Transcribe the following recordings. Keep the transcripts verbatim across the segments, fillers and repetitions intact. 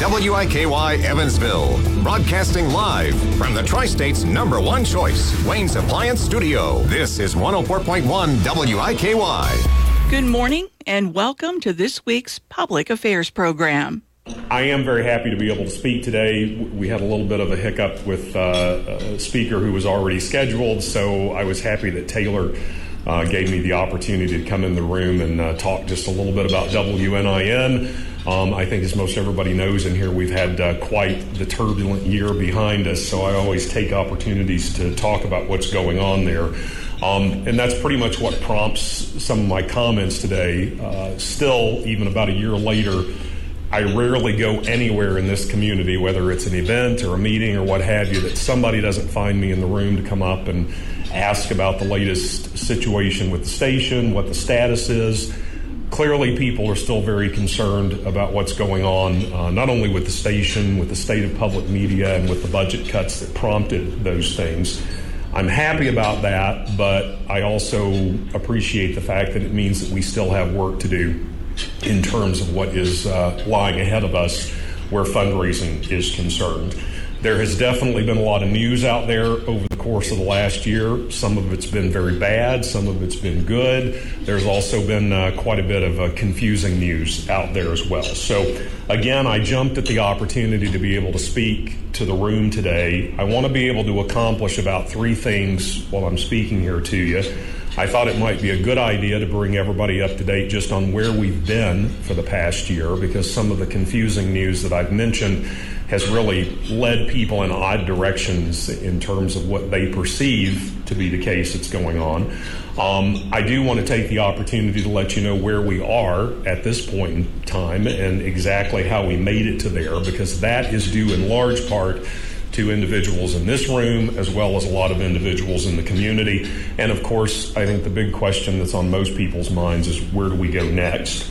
W I K Y Evansville, broadcasting live from the Tri-State's number one choice, Wayne's Appliance Studio. This is one oh four point one W I K Y. Good morning and welcome to this week's Public Affairs program. I am very happy to be able to speak today. We had a little bit of a hiccup with uh, a speaker who was already scheduled, so I was happy that Taylor uh, gave me the opportunity to come in the room and uh, talk just a little bit about W N I N. Um, I think as most everybody knows in here, we've had uh, quite the turbulent year behind us, so I always take opportunities to talk about what's going on there. Um, and that's pretty much what prompts some of my comments today. Uh, still, even about a year later, I rarely go anywhere in this community, whether it's an event or a meeting or what have you, that somebody doesn't find me in the room to come up and ask about the latest situation with the station, what the status is. Clearly, people are still very concerned about what's going on, uh, not only with the station, with the state of public media, and with the budget cuts that prompted those things. I'm happy about that, but I also appreciate the fact that it means that we still have work to do in terms of what is uh, lying ahead of us where fundraising is concerned. There has definitely been a lot of news out there over the course of the last year. Some of it's been very bad, some of it's been good. There's also been uh, quite a bit of uh, confusing news out there as well. So again, I jumped at the opportunity to be able to speak to the room today. I want to be able to accomplish about three things while I'm speaking here to you. I thought it might be a good idea to bring everybody up to date just on where we've been for the past year, because some of the confusing news that I've mentioned has really led people in odd directions in terms of what they perceive to be the case that's going on. Um, I do want to take the opportunity to let you know where we are at this point in time and exactly how we made it to there, because that is due in large part to individuals in this room as well as a lot of individuals in the community. And of course, I think the big question that's on most people's minds is where do we go next?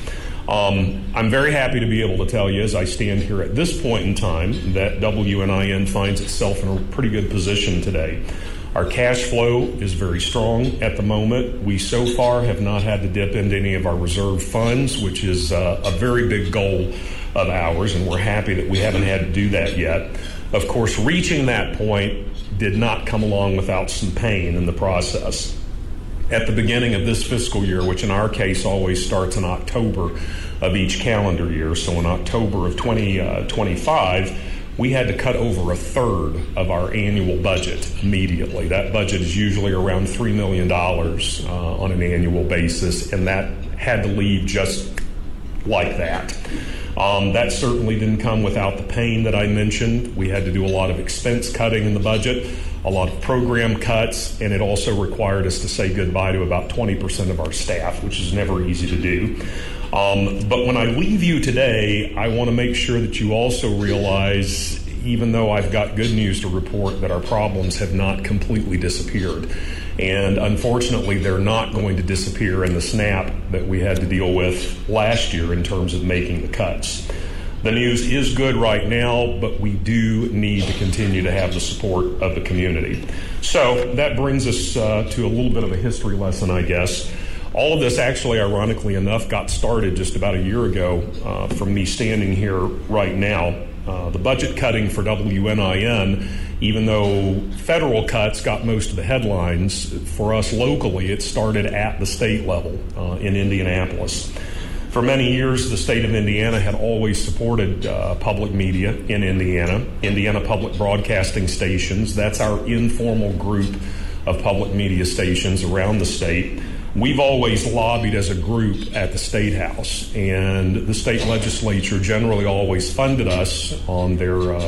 Um, I'm very happy to be able to tell you as I stand here at this point in time that W N I N finds itself in a pretty good position today. Our cash flow is very strong at the moment. We so far have not had to dip into any of our reserve funds, which is uh, a very big goal of ours, and we're happy that we haven't had to do that yet. Of course, reaching that point did not come along without some pain in the process. At the beginning of this fiscal year, which in our case always starts in October of each calendar year, so in October of twenty twenty-five, we had to cut over a third of our annual budget immediately. That budget is usually around three million dollars uh, on an annual basis, and that had to leave just like that. Um, that certainly didn't come without the pain that I mentioned. We had to do a lot of expense cutting in the budget, a lot of program cuts, and it also required us to say goodbye to about twenty percent of our staff, which is never easy to do. Um, but when I leave you today, I want to make sure that you also realize, even though I've got good news to report, that our problems have not completely disappeared. And unfortunately, they're not going to disappear in the snap that we had to deal with last year in terms of making the cuts. The news is good right now, but we do need to continue to have the support of the community. So that brings us uh, to a little bit of a history lesson, I guess. All of this actually, ironically enough, got started just about a year ago uh, from me standing here right now. Uh, the budget cutting for W N I N, even though federal cuts got most of the headlines, for us locally, it started at the state level uh, in Indianapolis. For many years, the state of Indiana had always supported uh, public media in Indiana, Indiana Public Broadcasting Stations. That's our informal group of public media stations around the state. We've always lobbied as a group at the State House, and the state legislature generally always funded us on their uh,